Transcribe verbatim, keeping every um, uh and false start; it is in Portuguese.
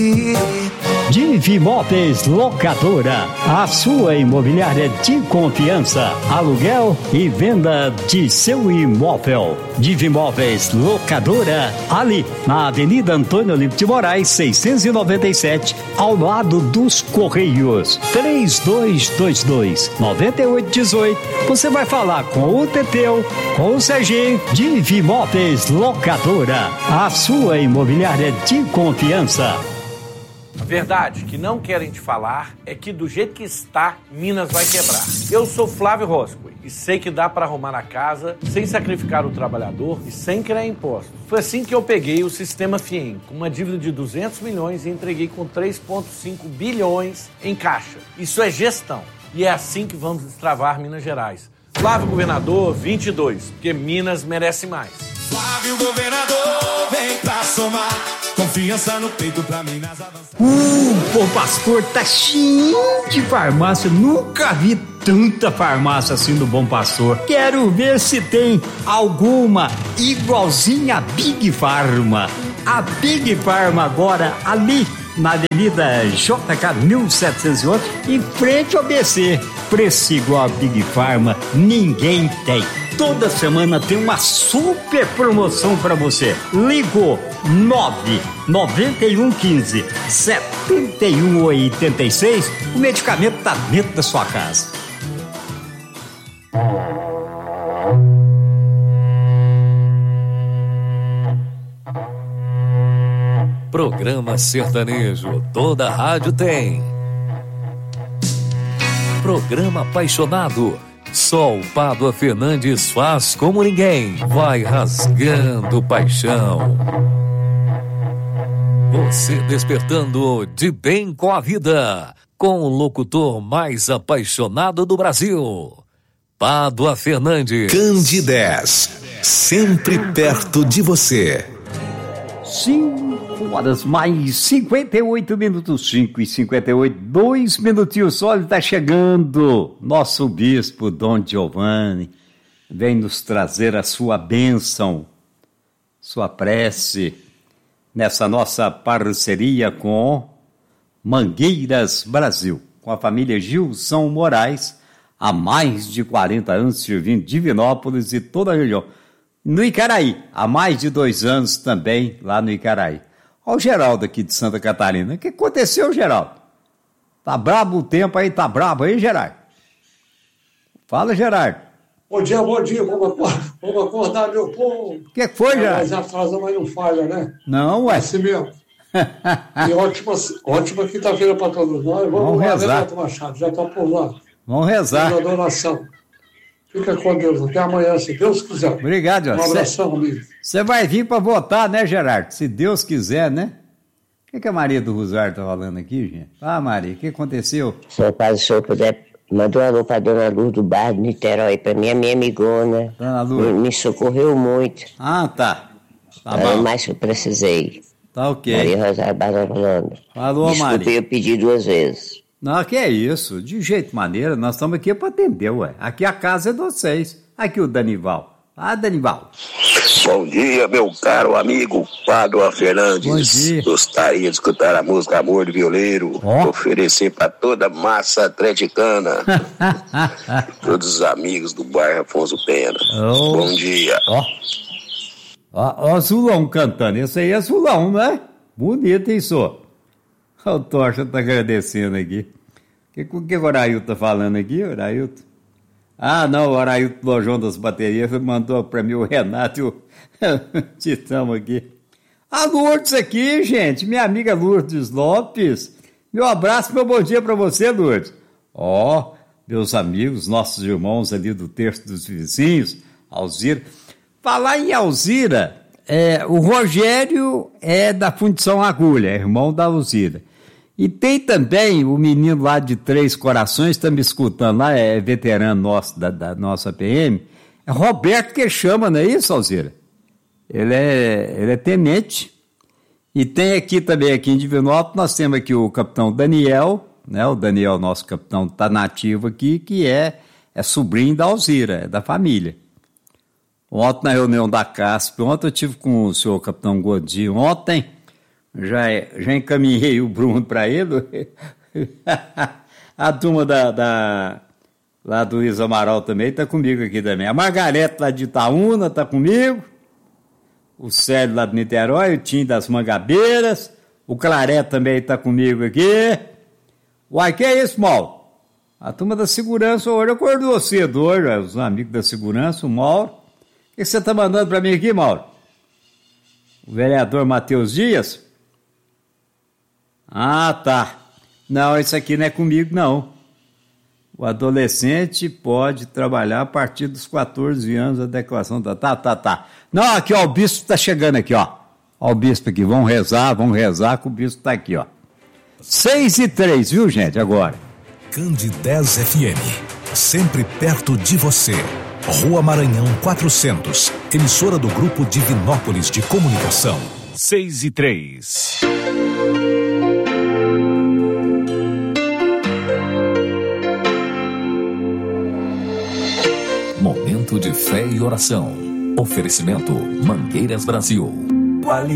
Divimóveis Locadora, a sua imobiliária de confiança, aluguel e venda de seu imóvel. Divimóveis Locadora, ali na Avenida Antônio Olímpio de Moraes, seiscentos e noventa e sete, ao lado dos Correios. três dois dois dois, nove oito um oito. Você vai falar com o Teteu, com o Serginho. Divimóveis Locadora, a sua imobiliária de confiança. A verdade que não querem te falar é que do jeito que está, Minas vai quebrar. Eu sou Flávio Roscoe e sei que dá para arrumar a casa sem sacrificar o trabalhador e sem criar impostos. Foi assim que eu peguei o Sistema Fiem, com uma dívida de duzentos milhões e entreguei com três vírgula cinco bilhões em caixa. Isso é gestão e é assim que vamos destravar Minas Gerais. Flávio Governador vinte e dois, porque Minas merece mais. Flávio Governador, vem pra somar. Confiança no peito pra Minas avançar. Uh, o pastor tá cheio de farmácia. Nunca vi tanta farmácia assim do Bom Pastor. Quero ver se tem alguma igualzinha a Big Pharma. A Big Pharma agora ali na Avenida J K mil setecentos e oito, em frente ao B C. Preço igual a Big Pharma, ninguém tem. Toda semana tem uma super promoção para você. Ligou nove nove um cinco sete um oito seis. O medicamento tá dentro da sua casa. Programa sertanejo, toda rádio tem. Programa apaixonado, só o Pádua Fernandes faz como ninguém. Vai rasgando paixão. Você despertando de bem com a vida, com o locutor mais apaixonado do Brasil, Pádua Fernandes. Candidez, sempre perto de você. Cinco horas mais cinquenta e oito minutos, cinco e cinquenta e oito, dois minutinhos só, ele está chegando. Nosso bispo Dom Giovanni vem nos trazer a sua bênção, sua prece, nessa nossa parceria com Mangueiras Brasil, com a família Gilson Moraes, há mais de quarenta anos servindo Divinópolis e toda a região. No Icaraí, há mais de dois anos também lá no Icaraí. Olha o Geraldo aqui de Santa Catarina. O que aconteceu, Geraldo? Tá brabo o tempo aí, tá brabo aí, Gerardo? Fala, Gerardo. Bom dia, bom dia. Vamos acordar, vamos acordar meu povo. O que foi, Gerardo? Mas atrasa, mas não falha, né? Não, ué. É assim mesmo. E ótima, ótima quinta-feira para todos nós. Vamos, Vamos lá, rezar. Renato Machado, já está por lá. Vamos rezar. Na adoração. Fica com Deus. Até amanhã, se Deus quiser. Obrigado, Jorge. Um abração, amigo. Você vai vir para votar, né, Gerardo? Se Deus quiser, né? O que, que a Maria do Rosário tá falando aqui, gente? Ah, Maria, o que aconteceu? Senhor Padre, se o senhor puder, manda um alô para Dona Luz do bairro de Niterói, para mim, a minha amigona. Dona Luz. Me, me socorreu muito. Ah, tá. Tá É bom. mais que eu precisei. Tá ok. Maria Rosário Barão falando. Falou, Desculpe, Maria. eu pedi duas vezes. Não, que é isso. De jeito maneira, nós estamos aqui para atender, ué. Aqui a casa é de vocês. Aqui o Danival. Ah, Danival. Bom dia, meu caro amigo Pádua Fernandes. Bom dia. Gostaria de escutar a música Amor de Violeiro, Ó. oferecer para toda a massa atleticana, todos os amigos do bairro Afonso Pena. Oh. Bom dia. Ó. Ó, ó, Zulão cantando. Esse aí é Zulão, né? Bonito isso. O Torcha tá agradecendo aqui. O que, que, que o Orailton tá falando aqui, Orailton? Ah, não, o Orailton Lojão das Baterias mandou pra mim o Renato e o Titão aqui. A Lourdes aqui, gente, minha amiga Lourdes Lopes. Meu abraço, meu bom dia pra você, Lourdes. Ó, oh, meus amigos, nossos irmãos ali do Terço dos Vizinhos, Alzira. Falar em Alzira, é, o Rogério é da Fundição Agulha, é irmão da Alzira. E tem também o menino lá de Três Corações, está me escutando lá, é veterano nosso, da, da nossa P M, é Roberto que chama, não é isso, Alzira? Ele é, ele é tenente. E tem aqui também, aqui em Divinópolis, nós temos aqui o capitão Daniel, né? O Daniel, nosso capitão, está nativo aqui, que é, é sobrinho da Alzira, é da família. Ontem, na reunião da C A S P, ontem eu tive com o senhor capitão Godinho, ontem, Já, já encaminhei o Bruno para ele. A turma da, da, lá do Luiz Amaral também está comigo aqui também. A Margarete lá de Itaúna está comigo. O Célio lá de Niterói, o Tim das Mangabeiras. O Clarete também está comigo aqui. Uai, que é isso, Mauro? A turma da segurança hoje acordou cedo hoje, os amigos da segurança, o Mauro. O que você está mandando para mim aqui, Mauro? O vereador Matheus Dias? Ah, tá. Não, isso aqui não é comigo, não. O adolescente pode trabalhar a partir dos quatorze anos, a declaração da... Tá, tá, tá. Não, aqui, ó, o bispo está chegando aqui, ó. Ó o bispo aqui, vamos rezar, vamos rezar que o bispo está aqui, ó. Seis e três, viu, gente, agora? Candidez F M, sempre perto de você. Rua Maranhão quatrocentos, emissora do Grupo Divinópolis de Comunicação. Seis e três. Momento de fé e oração. Oferecimento Mangueiras Brasil.